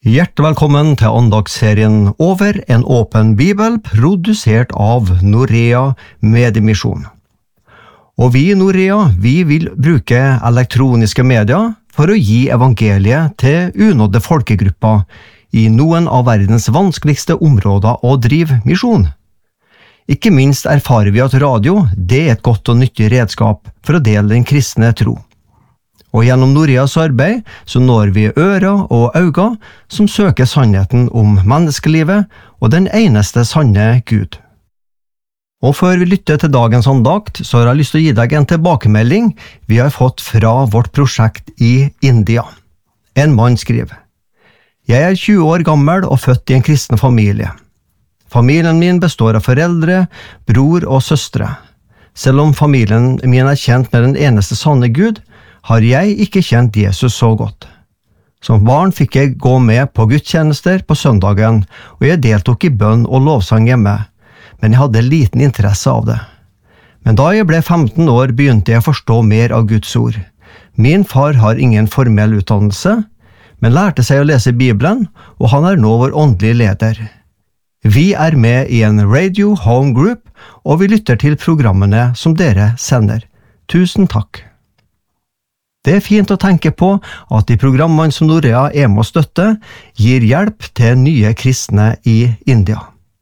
Hjertelig velkommen til andagsserien Over en åpen bibel, produsert av Norea Mediemisjon. Og vi i Norea, vi vil bruke elektroniske medier for å gi evangeliet til unådde folkegrupper i noen av verdens vanskeligste områder å drive misjon. Ikke minst erfarer vi at radio, det er et godt og nyttig redskap for å dele den kristne tro. Og gjennom Noreas arbeid så når vi ører og øyne som søker sannheten om menneskelivet og den eneste sanne Gud. Og før vi lytter til dagens andakt, så har jeg lyst til å gi deg en tilbakemelding vi har fått fra vårt prosjekt i India. En mann skriver: Jeg er 20 år gammel og født i en kristen familie. Familien min består av foreldre, bror og søstre. Selv om familien min er kjent med den eneste sanne Gud, har jeg ikke kjent Jesus så godt. Som barn fikk jeg gå med på gudstjenester på søndagen, og jeg deltok i bønn og lovsang hjemme, men jeg hadde liten interesse av det. Men da jeg ble 15 år, begynte jeg å forstå mer av Guds ord. Min far har ingen formell utdannelse, men lærte seg å lese Bibelen, og han er nå vår åndelige leder. Vi er med i en Radio Home Group, og vi lytter til programmene som dere sender. Tusen takk. Det er fint å tenke på at de programmene som Norea er med å støtte, gir hjelp til nye kristne i India.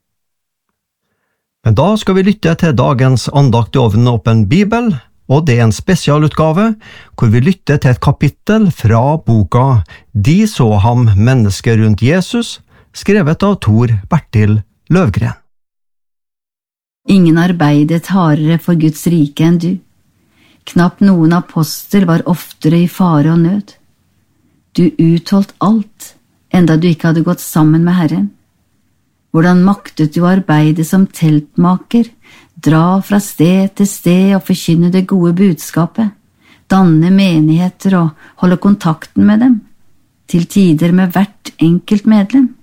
Men da skal vi lytte til dagens andakt i Over en åpen bibel, og det er en spesialutgave, hvor vi lytter til et kapittel fra boka De så ham mennesker rundt Jesus, skrevet av Tor Bertil Løvgren. Ingen arbeidet hardere for Guds rike enn du. Knapt noen apostel var oftere i fare og nød. Du utholdt alt, enda du ikke hadde gått sammen med Herren. Hvordan maktet du å arbeide som teltmaker, dra fra sted til sted og forkynne det gode budskapet, danne menigheter og holde kontakten med dem, til tider med hvert enkelt medlem?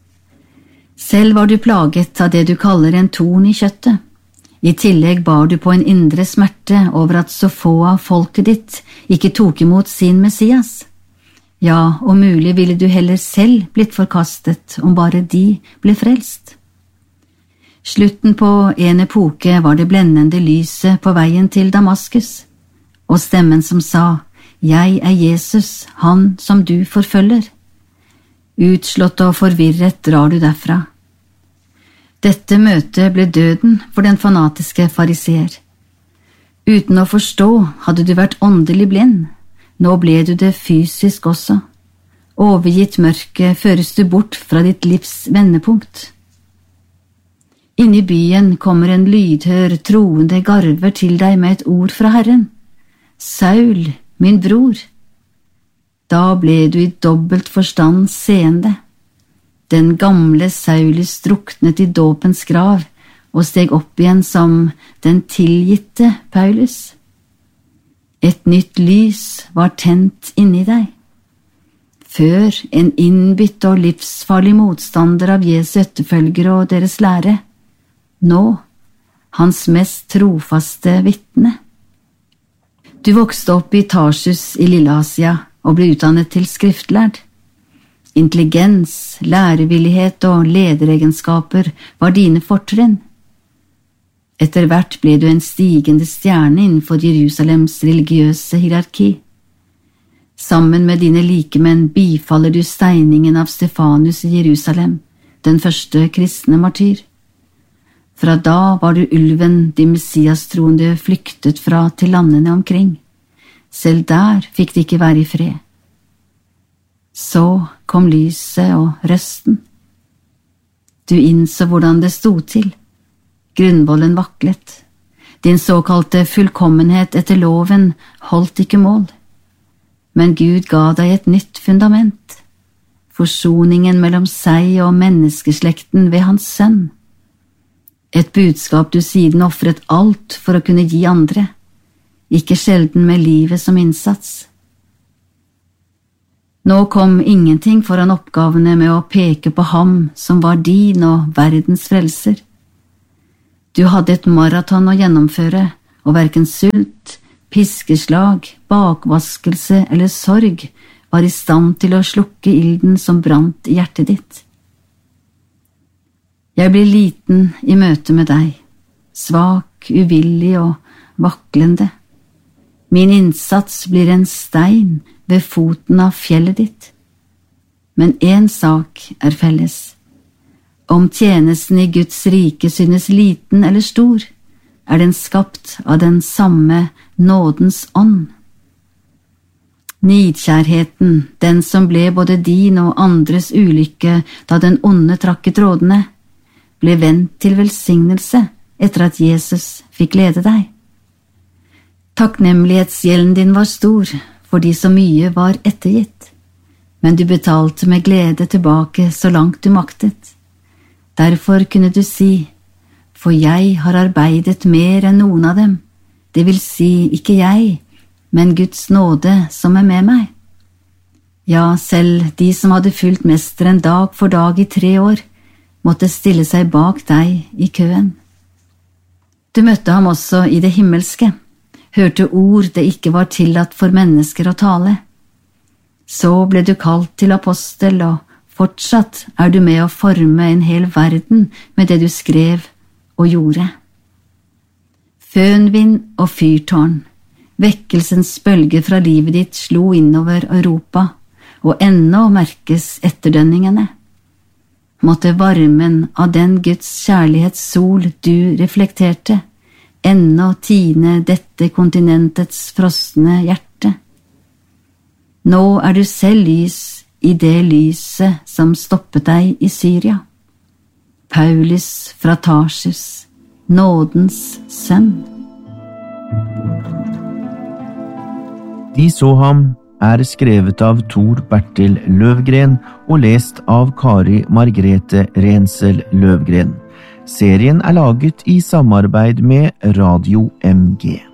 Selv var du plaget av det du kaller en torn i kjøttet. I tillegg bar du på en indre smerte over at så få av folket ditt ikke tok imot sin Messias. Ja, om mulig ville du heller selv blitt forkastet om bare de ble frelst. Slutten på en epoke var det blendende lyset på veien til Damaskus, og stemmen som sa: Jeg er Jesus, han som du forfølger. Utslått og forvirret drar du derfra. Dette møtet ble døden for den fanatiske fariseer. Uten å forstå hadde du vært åndelig blind, nå ble du det fysisk også. Overgitt mørket føres du bort fra ditt livs vendepunkt. Inne i byen kommer en lydhør, troende garver til deg med et ord fra Herren. Saul, min bror. Da ble du i dobbelt forstand seende. Den gamle Saulus druknet i dåpens grav og steg opp igjen som den tilgitte Paulus. Et nytt lys var tent inni deg. Før en innbitt og livsfarlig motstander av Jesu etterfølgere og deres lære. Nå, hans mest trofaste vitne. Du vokste opp i Tarsus i Lille-Asia og ble utdannet til skriftlærd. Intelligens, lærevillighet og lederegenskaper var dine fortrinn. Etter hvert ble du en stigende stjerne innenfor Jerusalems religiøse hierarki. Sammen med dine likemenn bifaller du steiningen av Stefanus i Jerusalem, den første kristne martyr. Fra da var du ulven de messiastroende flyktet fra til landene omkring. Selv der fikk de ikke være i fred. Så kom lyset og røsten. Du innså hvordan det stod til. Grunnvollen vaklet. Din såkalte fullkommenhet etter loven holdt ikke mål. Men Gud ga deg et nytt fundament. Forsoningen mellom seg og menneskeslekten ved hans sønn. Et budskap du siden offret alt for å kunne gi andre, ikke sjelden med livet som innsats. Nå kom ingenting foran oppgavene med å peke på ham som var din og verdens frelser. Du hadde et maraton å gjennomføre, og hverken sult, piskeslag, bakvaskelse eller sorg var i stand til å slukke ilden som brant i hjertet ditt. Jeg blir liten i møte med deg, svak, uvillig og vaklende. Min innsats blir en stein ved foten av fjellet ditt. Men en sak er felles. Om tjenesten i Guds rike synes liten eller stor, er den skapt av den samme nådens ånd. Nidkjærheten, den som ble både din og andres ulykke da den onde trakk i trådene, ble vendt til velsignelse etter at Jesus fikk lede deg. Takknemlighetsgjelden din var stor, fordi så mye var ettergitt, men du betalte med glede tilbake så langt du maktet. Derfor kunne du si, for jeg har arbeidet mer enn noen av dem, det vil si ikke jeg, men Guds nåde som er med meg. Ja, selv de som hadde fulgt mesteren dag for dag i 3 år, måtte stille seg bak deg i køen. Du møtte ham også i det himmelske, hørte ord det ikke var tillatt for mennesker å tale. Så ble du kalt til apostel, og fortsatt er du med å forme en hel verden med det du skrev og gjorde. Fønvind og fyrtårn, vekkelsens bølge fra livet ditt slo innover Europa, og ennå merkes etterdønningene. Måtte varmen av den Guds kjærlighetssol du reflekterte, ennå tine dette kontinentets frosne hjerte. Nå er du selv lys i det lyset som stoppet deg i Syria. Paulus fra Tarsus, nådens sønn. De så ham er skrevet av Tor Bertil Løvgren og lest av Kari Margrethe Rensel Løvgren. Serien er laget i samarbeid med Radio MG.